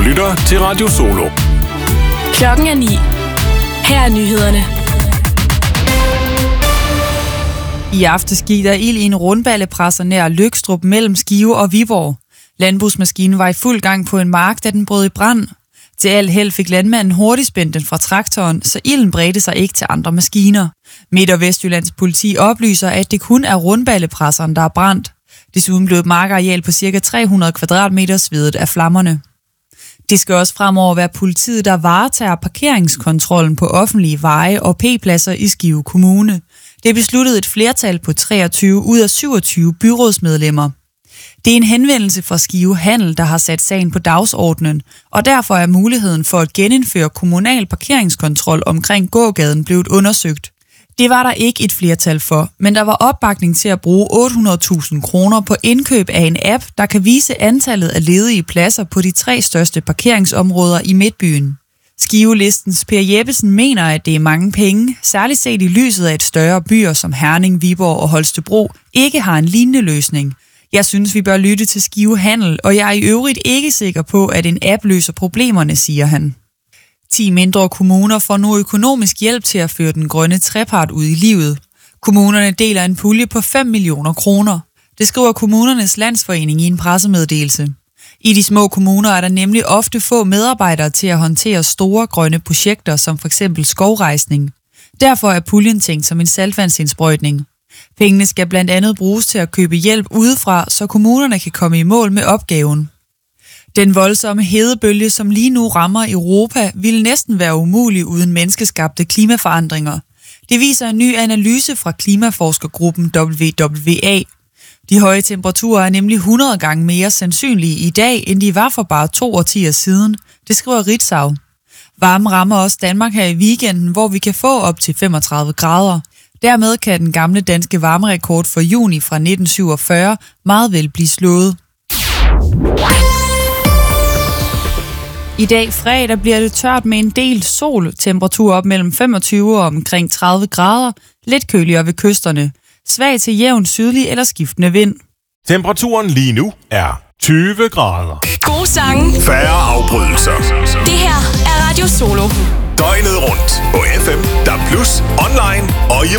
lytter til Radio Solo. Klokken er 9. Her er nyhederne. I aftes gik der ild i en rundballepresser nær Løgstrup mellem Skive og Viborg. Landbrugsmaskinen var i fuld gang på en mark, da den brød i brand. Til alt held fik landmanden hurtigt spændt den fra traktoren, så ilden bredte sig ikke til andre maskiner. Midt- og Vestjyllands politi oplyser, at det kun er rundballepresseren, der er brændt. Desuden blev et markareal på ca. 300 kvadratmeter svedet af flammerne. Det skal også fremover være politiet, der varetager parkeringskontrollen på offentlige veje og P-pladser i Skive Kommune. Det besluttede et flertal på 23 ud af 27 byrådsmedlemmer. Det er en henvendelse fra Skive Handel, der har sat sagen på dagsordenen, og derfor er muligheden for at genindføre kommunal parkeringskontrol omkring gågaden blevet undersøgt. Det var der ikke et flertal for, men der var opbakning til at bruge 800.000 kroner på indkøb af en app, der kan vise antallet af ledige pladser på de 3 største parkeringsområder i Midtbyen. Skive-listens Per Jeppesen mener, at det er mange penge, særligt set i lyset af et større byer som Herning, Viborg og Holstebro ikke har en lignende løsning. Jeg synes, vi bør lytte til Skive Handel, og jeg er i øvrigt ikke sikker på, at en app løser problemerne, siger han. 10 mindre kommuner får nu økonomisk hjælp til at føre den grønne trepart ud i livet. Kommunerne deler en pulje på 5 millioner kroner. Det skriver Kommunernes Landsforening i en pressemeddelelse. I de små kommuner er der nemlig ofte få medarbejdere til at håndtere store grønne projekter, som f.eks. skovrejsning. Derfor er puljen tænkt som en saltvandsindsprøjtning. Pengene skal blandt andet bruges til at købe hjælp udefra, så kommunerne kan komme i mål med opgaven. Den voldsomme hedebølge, som lige nu rammer Europa, ville næsten være umulig uden menneskeskabte klimaforandringer. Det viser en ny analyse fra klimaforskergruppen WWA. De høje temperaturer er nemlig 100 gange mere sandsynlige i dag, end de var for bare 2 årtier siden. Det skriver Ritzau. Varmen rammer også Danmark her i weekenden, hvor vi kan få op til 35 grader. Dermed kan den gamle danske varmerekord for juni fra 1947 meget vel blive slået. I dag fredag bliver det tørt med en del sol, temperatur op mellem 25 og omkring 30 grader, lidt køligere ved kysterne. Svag til jævn sydlig eller skiftende vind. Temperaturen lige nu er 20 grader. Gode sange. Færre afbrydelser. Det her er Radio Solo. Døgnet rundt på FM, DAB+, online og i